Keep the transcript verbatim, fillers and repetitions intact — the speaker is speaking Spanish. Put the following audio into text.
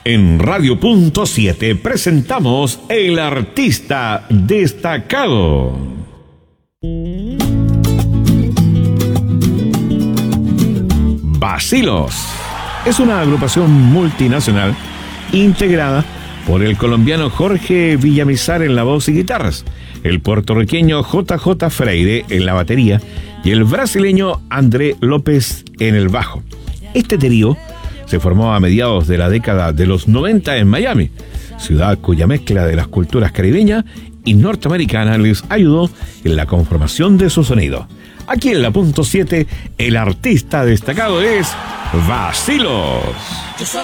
En Radio Punto siete presentamos El Artista Destacado. Bacilos es una agrupación multinacional integrada por el colombiano Jorge Villamizar en la voz y guitarras, el puertorriqueño J J Freire en la batería y el brasileño André López en el bajo. Este trío se formó a mediados de la década de los noventa en Miami, ciudad cuya mezcla de las culturas caribeña y norteamericana les ayudó en la conformación de su sonido. Aquí en la Punto siete, el artista destacado es Bacilos. Yo soy